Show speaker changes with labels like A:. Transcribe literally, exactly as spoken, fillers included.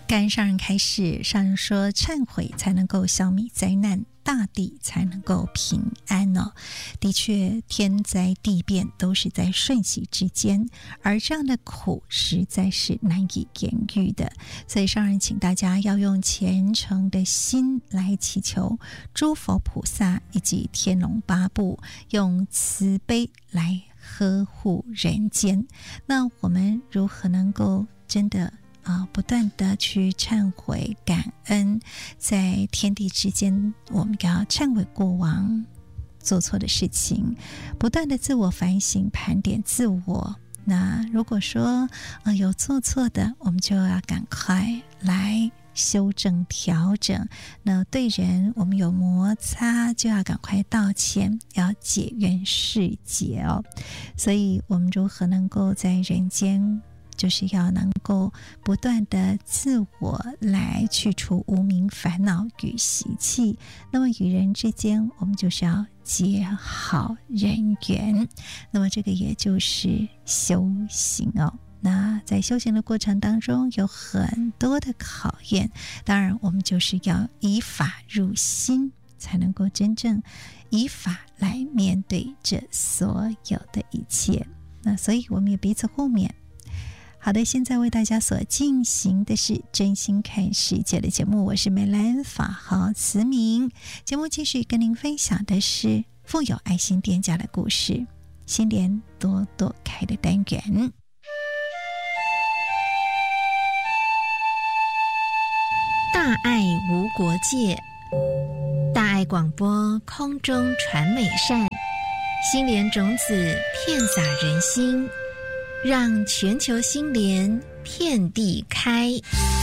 A: 感恩上人开示，上人说忏悔才能够消弭灾难，大地才能够平安哦。的确，天灾地变都是在瞬息之间，而这样的苦实在是难以言喻的。所以上人请大家要用虔诚的心来祈求诸佛菩萨以及天龙八部，用慈悲来呵护人间。那我们如何能够真的啊，不断的去忏悔感恩，在天地之间我们要忏悔过往做错的事情，不断的自我反省盘点自我。那如果说呃有做错的，我们就要赶快来修正调整。那对人我们有摩擦，就要赶快道歉，要解怨释结哦。所以我们如何能够在人间，就是要能够不断的自我来去除无明烦恼与习气。那么与人之间，我们就是要结好人缘，那么这个也就是修行哦。那在修行的过程当中有很多的考验，当然我们就是要以法入心，才能够真正以法来面对这所有的一切。那所以我们也彼此互勉。好的，现在为大家所进行的是真心看世界的节目，我是美兰，法号慈明。节目继续跟您分享的是富有爱心店家的故事，心莲朵朵开的单元。
B: 大爱无国界，大爱广播空中传美善，心莲种子遍洒人心，让全球心莲遍地开。